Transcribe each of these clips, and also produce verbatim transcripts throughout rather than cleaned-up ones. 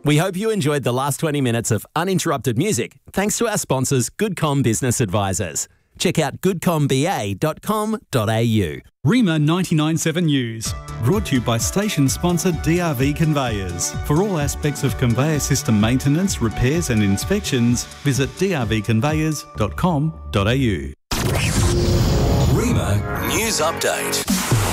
We hope you enjoyed the last twenty minutes of uninterrupted music thanks to our sponsors, GoodCom Business Advisors. Check out good com b a dot com dot a u. Rima ninety-nine point seven News, brought to you by station sponsor D R V Conveyors. For all aspects of conveyor system maintenance, repairs and inspections, visit d r v conveyors dot com dot a u. Rima News Update.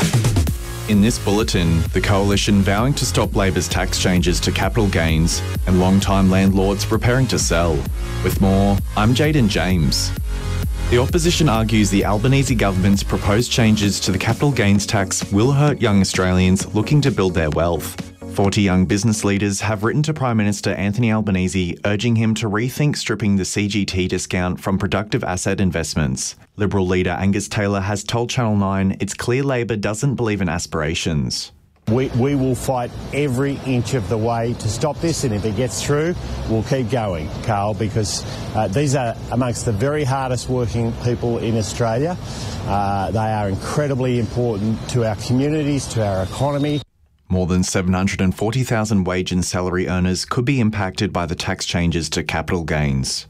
In this bulletin, the Coalition vowing to stop Labor's tax changes to capital gains and long-time landlords preparing to sell. With more, I'm Jaden James. The opposition argues the Albanese government's proposed changes to the capital gains tax will hurt young Australians looking to build their wealth. forty young business leaders have written to Prime Minister Anthony Albanese urging him to rethink stripping the C G T discount from productive asset investments. Liberal leader Angus Taylor has told Channel nine it's clear Labor doesn't believe in aspirations. We, we will fight every inch of the way to stop this, and if it gets through, we'll keep going, Carl, because uh, these are amongst the very hardest working people in Australia. Uh, they are incredibly important to our communities, to our economy. More than seven hundred forty thousand wage and salary earners could be impacted by the tax changes to capital gains.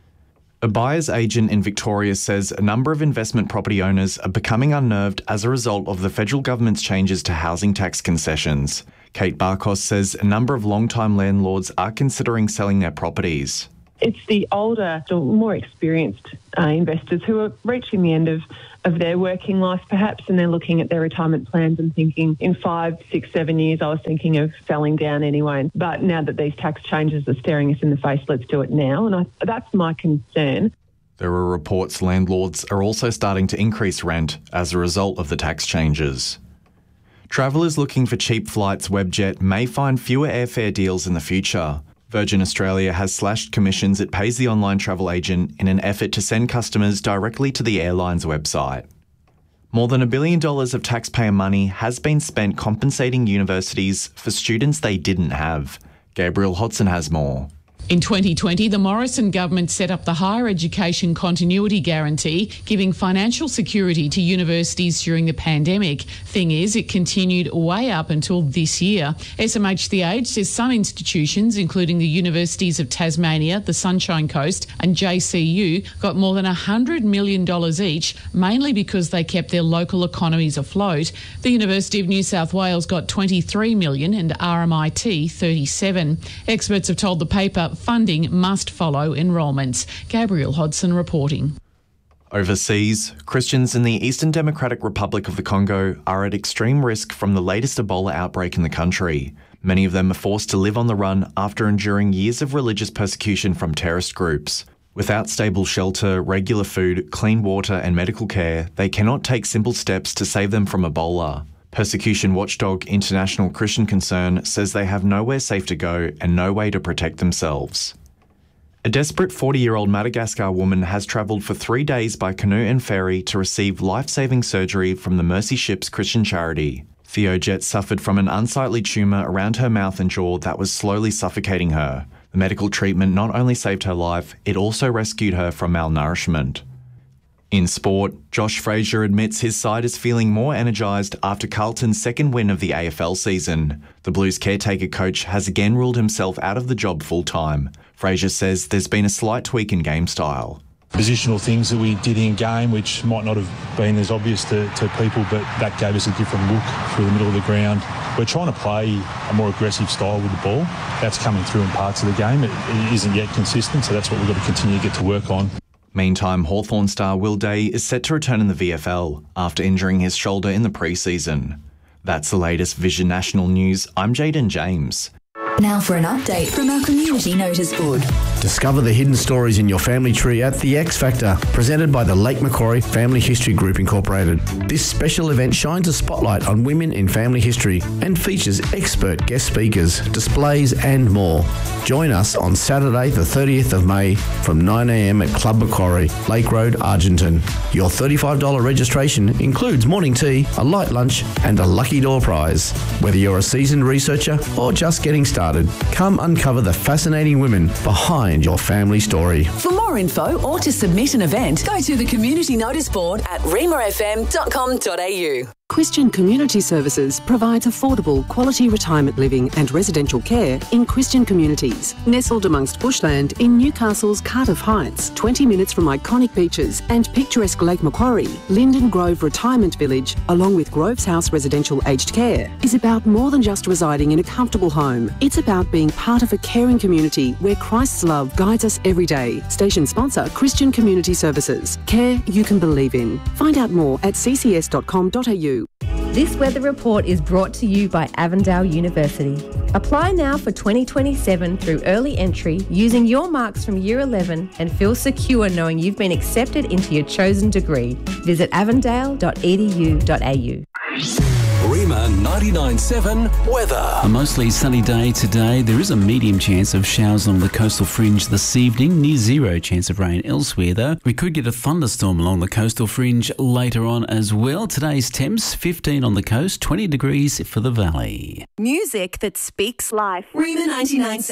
A buyer's agent in Victoria says a number of investment property owners are becoming unnerved as a result of the federal government's changes to housing tax concessions. Kate Barkos says a number of long-time landlords are considering selling their properties. It's the older, the more experienced uh, investors who are reaching the end of, of their working life perhaps, and they're looking at their retirement plans and thinking, in five, six, seven years I was thinking of selling down anyway. But now that these tax changes are staring us in the face, let's do it now. And I, that's my concern. There are reports landlords are also starting to increase rent as a result of the tax changes. Travellers looking for cheap flights Webjet may find fewer airfare deals in the future. Virgin Australia has slashed commissions it pays the online travel agent in an effort to send customers directly to the airline's website. More than a billion dollars of taxpayer money has been spent compensating universities for students they didn't have. Gabriel Hodson has more. In twenty twenty, the Morrison government set up the Higher Education Continuity Guarantee, giving financial security to universities during the pandemic. Thing is, it continued way up until this year. S M H The Age says some institutions, including the Universities of Tasmania, the Sunshine Coast and J C U, got more than one hundred million dollars each, mainly because they kept their local economies afloat. The University of New South Wales got twenty-three million dollars and R M I T thirty-seven. Experts have told the paper funding must follow enrolments. Gabriel Hodson reporting. Overseas, Christians in the Eastern Democratic Republic of the Congo are at extreme risk from the latest Ebola outbreak in the country. Many of them are forced to live on the run after enduring years of religious persecution from terrorist groups. Without stable shelter, regular food, clean water and medical care, they cannot take simple steps to save them from Ebola. Persecution watchdog International Christian Concern says they have nowhere safe to go and no way to protect themselves. A desperate forty-year-old Madagascar woman has travelled for three days by canoe and ferry to receive life-saving surgery from the Mercy Ships Christian charity. Theojet suffered from an unsightly tumour around her mouth and jaw that was slowly suffocating her. The medical treatment not only saved her life, it also rescued her from malnourishment. In sport, Josh Frazier admits his side is feeling more energised after Carlton's second win of the A F L season. The Blues caretaker coach has again ruled himself out of the job full-time. Frazier says there's been a slight tweak in game style. Positional things that we did in game which might not have been as obvious to, to people, but that gave us a different look through the middle of the ground. We're trying to play a more aggressive style with the ball. That's coming through in parts of the game. It, it isn't yet consistent, so that's what we've got to continue to get to work on. Meantime, Hawthorn star Will Day is set to return in the V F L after injuring his shoulder in the pre-season. That's the latest Vision National News. I'm Jaden James. Now for an update from our community notice board. Discover the hidden stories in your family tree at The X Factor, presented by the Lake Macquarie Family History Group Incorporated. This special event shines a spotlight on women in family history and features expert guest speakers, displays and more. Join us on Saturday the thirtieth of May from nine a m at Club Macquarie, Lake Road, Argenton. Your thirty-five dollars registration includes morning tea, a light lunch and a lucky door prize. Whether you're a seasoned researcher or just getting started, come uncover the fascinating women behind your family story. For more info or to submit an event, go to the community notice board at rima f m dot com dot a u. Christian Community Services provides affordable, quality retirement living and residential care in Christian communities. Nestled amongst bushland in Newcastle's Cardiff Heights, twenty minutes from iconic beaches and picturesque Lake Macquarie, Linden Grove Retirement Village, along with Groves House Residential Aged Care, is about more than just residing in a comfortable home. It's about being part of a caring community where Christ's love guides us every day. Station sponsor Christian Community Services. Care you can believe in. Find out more at c c s dot com dot a u. This weather report is brought to you by Avondale University. Apply now for twenty twenty-seven through early entry using your marks from Year eleven and feel secure knowing you've been accepted into your chosen degree. Visit avondale dot e d u dot a u. Rima ninety-nine point seven weather. A mostly sunny day today. There is a medium chance of showers along the coastal fringe this evening. Near zero chance of rain elsewhere though. We could get a thunderstorm along the coastal fringe later on as well. Today's temps fifteen on the coast, twenty degrees for the valley. Music that speaks life. Rima ninety-nine point seven.